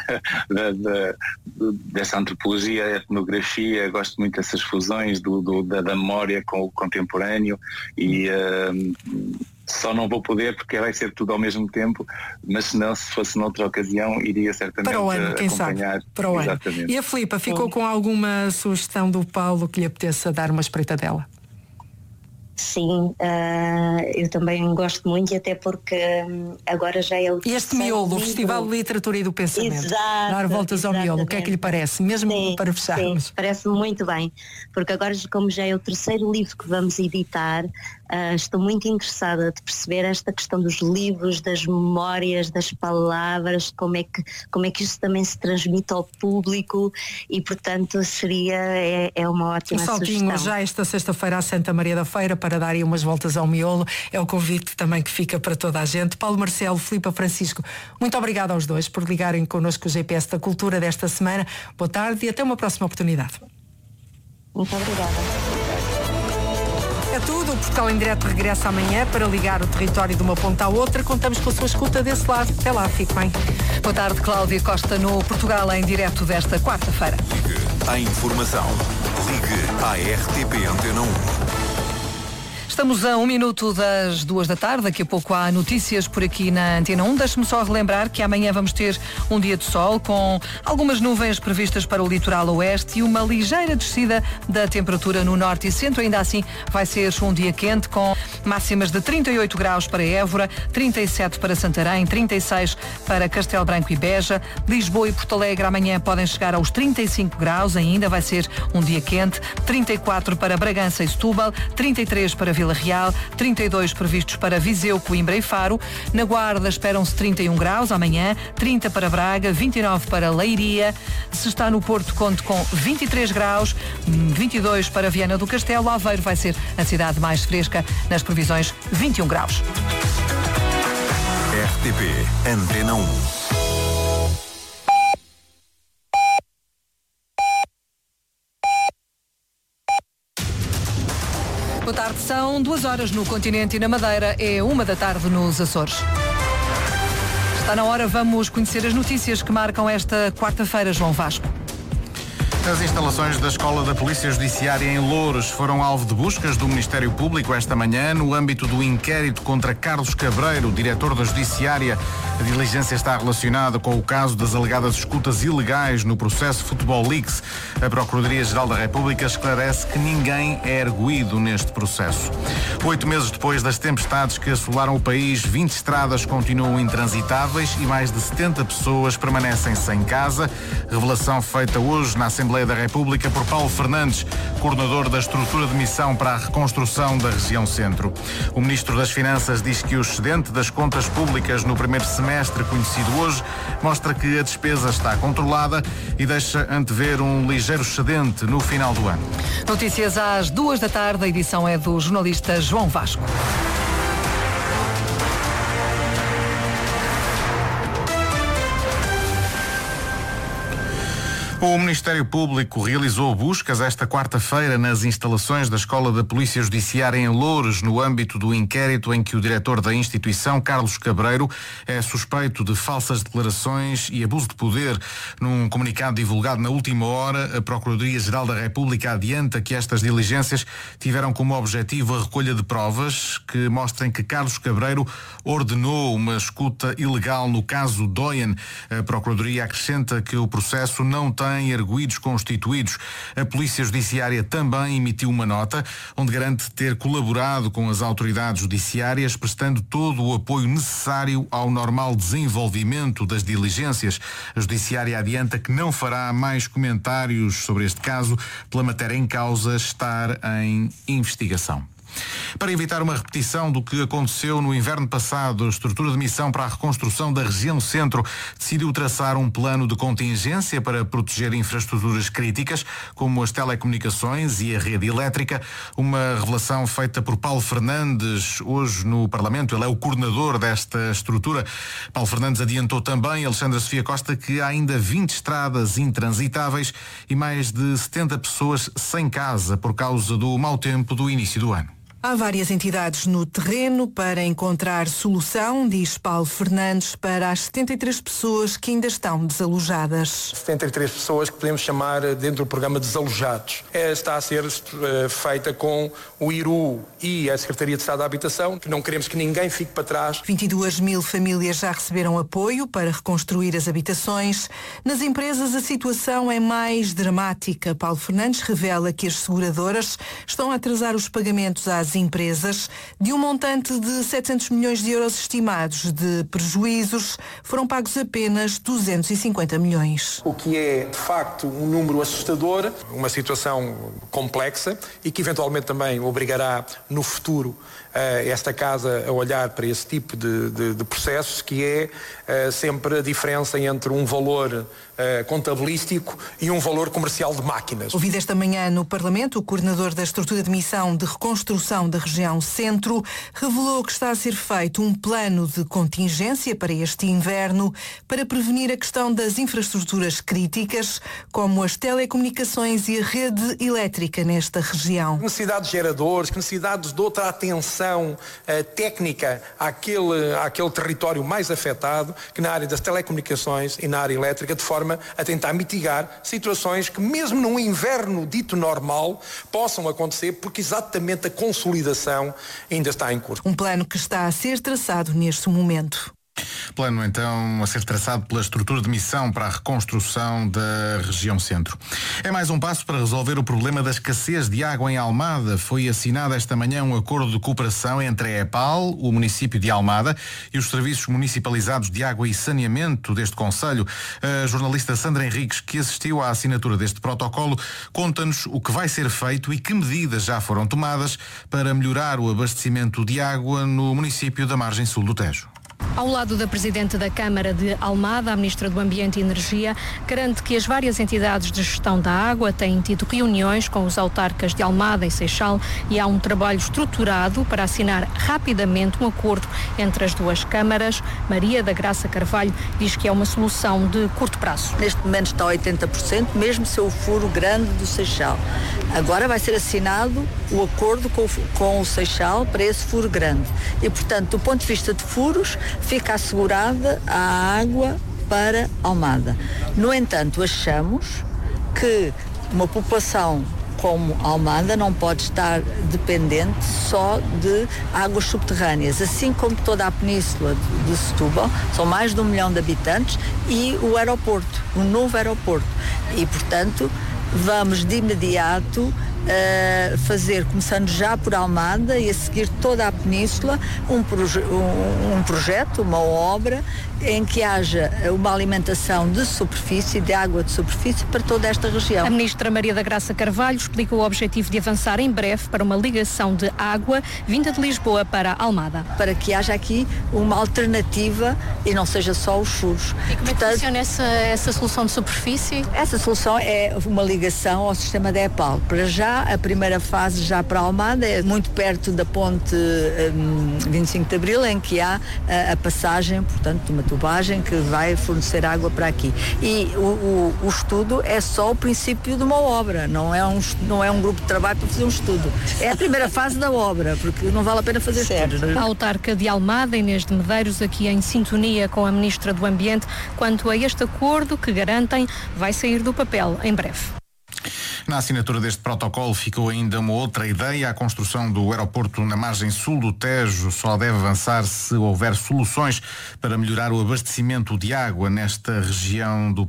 dessa antropologia, etnografia, gosto muito dessas fusões da memória com o contemporâneo, e só não vou poder porque vai ser tudo ao mesmo tempo, mas se fosse noutra ocasião iria certamente para o ano, quem acompanhar. Sabe? Para o ano. E a Filipa, ficou com alguma sugestão do Paulo que lhe apeteça dar uma espreitadela? Sim, eu também gosto muito, e até porque agora já é o E este miolo, o Festival de Literatura e do Pensamento. Exato, dar voltas ao miolo, o que é que lhe parece? Mesmo para fecharmos. Sim, parece-me muito bem, porque agora, como já é o terceiro livro que vamos editar, estou muito interessada de perceber esta questão dos livros, das memórias, das palavras, como é que isso também se transmite ao público, e portanto é uma ótima saltinho sugestão. Já esta sexta-feira à Santa Maria da Feira para darem umas voltas ao miolo, é o convite também que fica para toda a gente. Paulo Marcelo, Filipe Francisco, muito obrigada aos dois por ligarem connosco o GPS da Cultura desta semana. Boa tarde e até uma próxima oportunidade. Muito obrigada. É tudo, o Portugal em Direto regressa amanhã para ligar o território de uma ponta à outra. Contamos com a sua escuta desse lado. Até lá, fique bem. Boa tarde, Cláudia Costa, no Portugal em Direto desta quarta-feira. Ligue à informação. Ligue à RTP Antena 1. Estamos a 1 minuto das 2 da tarde, daqui a pouco há notícias por aqui na Antena 1. Deixe-me só relembrar que amanhã vamos ter um dia de sol com algumas nuvens previstas para o litoral oeste e uma ligeira descida da temperatura no norte e centro. Ainda assim vai ser um dia quente com máximas de 38 graus para Évora, 37 para Santarém, 36 para Castelo Branco e Beja. Lisboa e Porto Alegre amanhã podem chegar aos 35 graus, ainda vai ser um dia quente, 34 para Bragança e Setúbal, 33 para Vila Real, 32 previstos para Viseu, Coimbra e Faro. Na Guarda esperam-se 31 graus amanhã, 30 para Braga, 29 para Leiria. Se está no Porto, conte com 23 graus, 22 para Viana do Castelo. Aveiro vai ser a cidade mais fresca, nas previsões 21 graus. RTP Antena 1. Boa tarde, são 2 horas no continente e na Madeira, é 1 da tarde nos Açores. Está na hora, vamos conhecer as notícias que marcam esta quarta-feira, João Vasco. As instalações da Escola da Polícia Judiciária em Loures foram alvo de buscas do Ministério Público esta manhã no âmbito do inquérito contra Carlos Cabreiro, diretor da Judiciária. A diligência está relacionada com o caso das alegadas escutas ilegais no processo Futebol Leaks. A Procuradoria-Geral da República esclarece que ninguém é erguido neste processo. 8 meses depois das tempestades que assolaram o país, 20 estradas continuam intransitáveis e mais de 70 pessoas permanecem sem casa. Revelação feita hoje na Assembleia da República por Paulo Fernandes, coordenador da estrutura de missão para a reconstrução da região centro. O Ministro das Finanças diz que o excedente das contas públicas no primeiro semestre, conhecido hoje, mostra que a despesa está controlada e deixa antever um ligeiro excedente no final do ano. Notícias às 2 da tarde, a edição é do jornalista João Vasco. O Ministério Público realizou buscas esta quarta-feira nas instalações da Escola da Polícia Judiciária em Loures, no âmbito do inquérito em que o diretor da instituição, Carlos Cabreiro, é suspeito de falsas declarações e abuso de poder. Num comunicado divulgado na última hora, a Procuradoria-Geral da República adianta que estas diligências tiveram como objetivo a recolha de provas que mostrem que Carlos Cabreiro ordenou uma escuta ilegal no caso Doyen. A Procuradoria acrescenta que o processo não tem arguidos constituídos. A Polícia Judiciária também emitiu uma nota onde garante ter colaborado com as autoridades judiciárias, prestando todo o apoio necessário ao normal desenvolvimento das diligências. A Judiciária adianta que não fará mais comentários sobre este caso, pela matéria em causa estar em investigação. Para evitar uma repetição do que aconteceu no inverno passado, a estrutura de missão para a reconstrução da região centro decidiu traçar um plano de contingência para proteger infraestruturas críticas, como as telecomunicações e a rede elétrica. Uma revelação feita por Paulo Fernandes hoje no Parlamento. Ele é o coordenador desta estrutura. Paulo Fernandes adiantou também, Alexandra Sofia Costa, que há ainda 20 estradas intransitáveis e mais de 70 pessoas sem casa por causa do mau tempo do início do ano. Há várias entidades no terreno para encontrar solução, diz Paulo Fernandes, para as 73 pessoas que ainda estão desalojadas. 73 pessoas que podemos chamar dentro do programa desalojados. Está a ser feita com o IRU e a Secretaria de Estado da Habitação, que não queremos que ninguém fique para trás. 22 mil famílias já receberam apoio para reconstruir as habitações. Nas empresas a situação é mais dramática. Paulo Fernandes revela que as seguradoras estão a atrasar os pagamentos às das empresas. De um montante de 700 milhões de euros estimados de prejuízos, foram pagos apenas 250 milhões. O que é, de facto, um número assustador, uma situação complexa e que eventualmente também obrigará no futuro esta casa a olhar para esse tipo de processos, que é sempre a diferença entre um valor contabilístico e um valor comercial de máquinas. Ouvido esta manhã no Parlamento, o coordenador da estrutura de missão de reconstrução da região Centro revelou que está a ser feito um plano de contingência para este inverno para prevenir a questão das infraestruturas críticas, como as telecomunicações e a rede elétrica nesta região. Necessidades de geradores, necessidades de outra atenção técnica àquele território mais afetado, que na área das telecomunicações e na área elétrica, de forma a tentar mitigar situações que mesmo num inverno dito normal possam acontecer, porque exatamente a consolidação ainda está em curso. Um plano que está a ser traçado neste momento. Plano, então, a ser traçado pela estrutura de missão para a reconstrução da região Centro. É mais um passo para resolver o problema da escassez de água em Almada. Foi assinado esta manhã um acordo de cooperação entre a EPAL, o município de Almada, e os serviços municipalizados de água e saneamento deste concelho. A jornalista Sandra Henriques, que assistiu à assinatura deste protocolo, conta-nos o que vai ser feito e que medidas já foram tomadas para melhorar o abastecimento de água no município da margem sul do Tejo. Ao lado da Presidente da Câmara de Almada, a Ministra do Ambiente e Energia garante que as várias entidades de gestão da água têm tido reuniões com os autarcas de Almada e Seixal e há um trabalho estruturado para assinar rapidamente um acordo entre as duas câmaras. Maria da Graça Carvalho diz que é uma solução de curto prazo. Neste momento está a 80%, mesmo se o furo grande do Seixal. Agora vai ser assinado o acordo com o Seixal para esse furo grande. E, portanto, do ponto de vista de furos, fica assegurada a água para Almada. No entanto, achamos que uma população como Almada não pode estar dependente só de águas subterrâneas, assim como toda a península de Setúbal, são mais de 1 milhão de habitantes, e o aeroporto, o novo aeroporto. E, portanto, vamos de imediato fazer, começando já por Almada e a seguir toda a península, um projeto, uma obra em que haja uma alimentação de superfície, de água de superfície para toda esta região. A Ministra Maria da Graça Carvalho explica o objetivo de avançar em breve para uma ligação de água vinda de Lisboa para Almada. Para que haja aqui uma alternativa e não seja só os furos. E como é que funciona essa solução de superfície? Essa solução é uma ligação ao sistema da EPAL. Para já, a primeira fase já para Almada é muito perto da ponte 25 de Abril, em que há a passagem, portanto, de uma tubagem que vai fornecer água para aqui. E o estudo é só o princípio de uma obra, não é um grupo de trabalho para fazer um estudo. É a primeira fase da obra, porque não vale a pena fazer estudos. A autarca de Almada, Inês de Medeiros, aqui em sintonia com a Ministra do Ambiente, quanto a este acordo que garantem vai sair do papel em breve. Na assinatura deste protocolo ficou ainda uma outra ideia. A construção do aeroporto na margem sul do Tejo só deve avançar se houver soluções para melhorar o abastecimento de água nesta região do